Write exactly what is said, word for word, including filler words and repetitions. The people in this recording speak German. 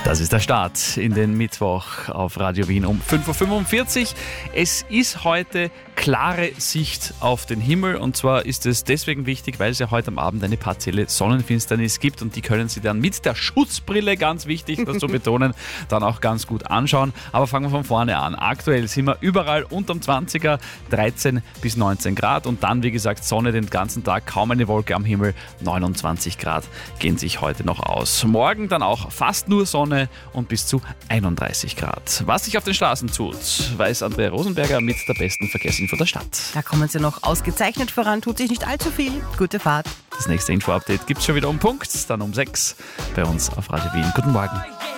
Das ist der Start in den Mittwoch auf Radio Wien um fünf Uhr fünfundvierzig. Es ist heute klare Sicht auf den Himmel, und zwar ist es deswegen wichtig, weil es ja heute am Abend eine partielle Sonnenfinsternis gibt und die können Sie dann mit der Schutzbrille, ganz wichtig, das zu betonen, dann auch ganz gut anschauen. Aber fangen wir von vorne an. Aktuell sind wir überall unterm zwanziger, dreizehn bis neunzehn Grad und dann, wie gesagt, Sonne den ganzen Tag, kaum eine Wolke am Himmel, neunundzwanzig Grad gehen sich heute noch aus. Morgen dann auch fast nur Sonne und bis zu einunddreißig Grad. Was sich auf den Straßen tut, weiß Andrea Rosenberger mit der besten Verkehrsinfo der Stadt. Da kommen Sie noch ausgezeichnet voran, tut sich nicht allzu viel. Gute Fahrt. Das nächste Info-Update gibt es schon wieder um Punkt, dann um sechs bei uns auf Radio Wien. Guten Morgen.